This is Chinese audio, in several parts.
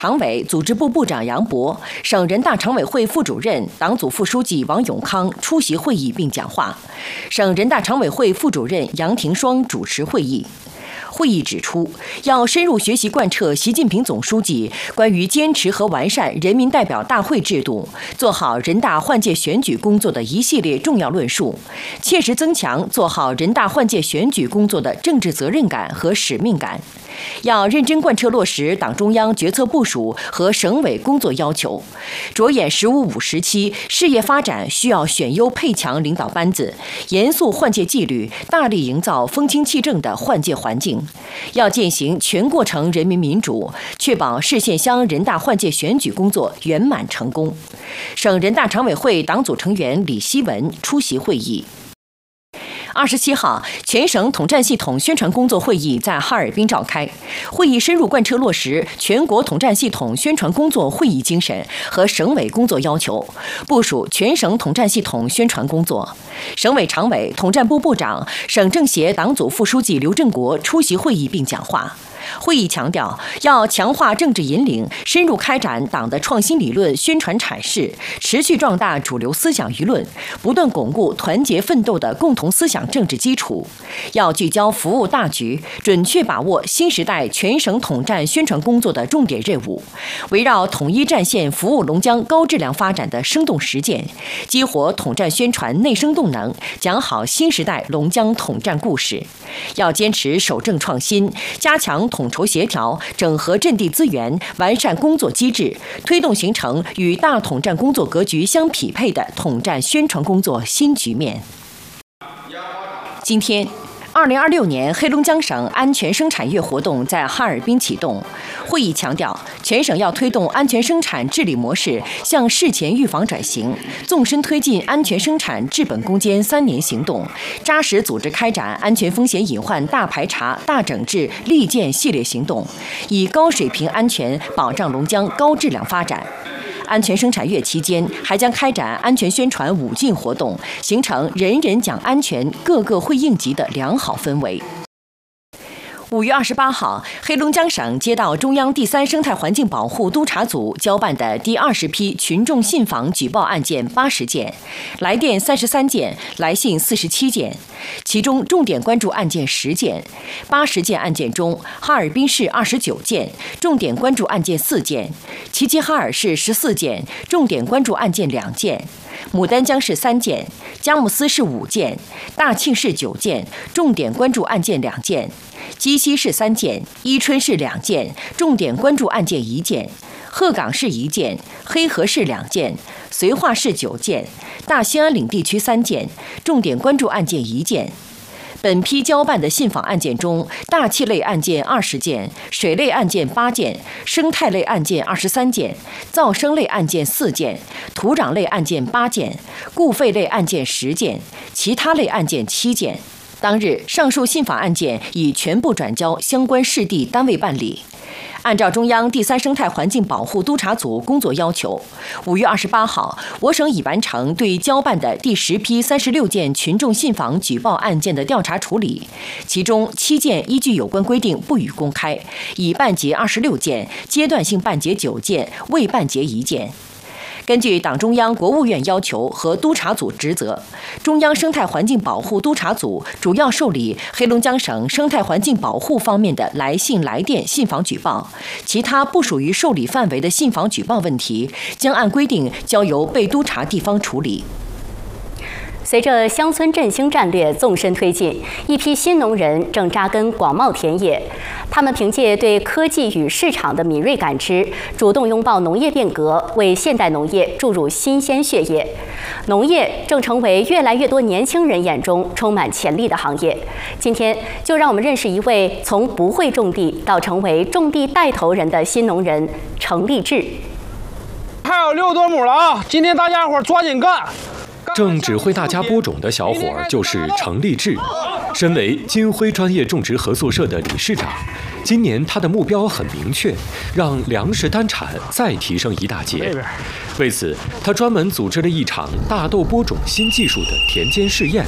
常委、组织部部长杨博、省人大常委会副主任、党组副书记王永康出席会议并讲话，省人大常委会副主任杨廷双主持会议。会议指出，要深入学习贯彻习近平总书记关于坚持和完善人民代表大会制度、做好人大换届选举工作的一系列重要论述，切实增强做好人大换届选举工作的政治责任感和使命感。要认真贯彻落实党中央决策部署和省委工作要求，着眼“15+5”时期事业发展需要选优配强领导班子，严肃换届纪律，大力营造风清气正的换届环境。要践行全过程人民民主，确保市县乡人大换届选举工作圆满成功。省人大常委会党组成员李希文出席会议。27号，全省统战系统宣传工作会议在哈尔滨召开。会议深入贯彻落实全国统战系统宣传工作会议精神和省委工作要求，部署全省统战系统宣传工作。省委常委、统战部部长、省政协党组副书记刘振国出席会议并讲话。会议强调，要强化政治引领，深入开展党的创新理论宣传阐释，持续壮大主流思想舆论，不断巩固团结奋斗的共同思想政治基础。要聚焦服务大局，准确把握新时代全省统战宣传工作的重点任务，围绕统一战线服务龙江高质量发展的生动实践，激活统战宣传内生动能，讲好新时代龙江统战故事。要坚持守正创新，加强统筹协调，整合阵地资源，完善工作机制，推动形成与大统战工作格局相匹配的统战宣传工作新局面。今天，2026年黑龙江省安全生产月活动在哈尔滨启动。会议强调，全省要推动安全生产治理模式向事前预防转型，纵深推进安全生产治本攻坚3年行动，扎实组织开展安全风险隐患大排查、大整治、利剑系列行动，以高水平安全保障龙江高质量发展。安全生产月期间，还将开展安全宣传5进活动，形成人人讲安全、个个会应急的良好氛围。5月28号，黑龙江省接到中央第3生态环境保护督察组交办的第20批群众信访举报案件80件，来电33件，来信47件，其中重点关注案件10件。80件案件中，哈尔滨市29件，重点关注案件4件；齐齐哈尔市14件，重点关注案件2件；牡丹江市3件，佳木斯市5件，大庆市9件，重点关注案件2件；鸡西市3件，伊春市2件，重点关注案件1件；鹤岗市1件，黑河市2件，绥化市9件，大兴安岭地区3件，重点关注案件1件。本批交办的信访案件中，大气类案件20件，水类案件8件，生态类案件23件，噪声类案件4件，土壤类案件8件，固废类案件10件，其他类案件7件。当日，上述信访案件已全部转交相关市地单位办理。按照中央第3生态环境保护督察组工作要求，5月28号，我省已完成对交办的第10批36件群众信访举报案件的调查处理，其中7件依据有关规定不予公开，已办结26件，阶段性办结9件，未办结1件。根据党中央、国务院要求和督察组职责，中央生态环境保护督察组主要受理黑龙江省生态环境保护方面的来信、来电、信访举报，其他不属于受理范围的信访举报问题，将按规定交由被督察地方处理。 随着乡村振兴战略纵深推进，一批新农人正扎根广袤田野。他们凭借对科技与市场的敏锐感知，主动拥抱农业变革，为现代农业注入新鲜血液。农业正成为越来越多年轻人眼中充满潜力的行业。今天就让我们认识一位从不会种地到成为种地带头人的新农人程立志。 还有6多亩了啊！今天大家伙抓紧干！ 正指挥大家播种的小伙就是程立志。身为金辉专业种植合作社的理事长，今年他的目标很明确，让粮食单产再提升一大截。为此，他专门组织了一场大豆播种新技术的田间试验。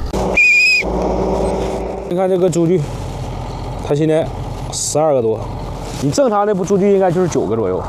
你看这个株距，它现在12个多，你正常的株距应该就是9个左右。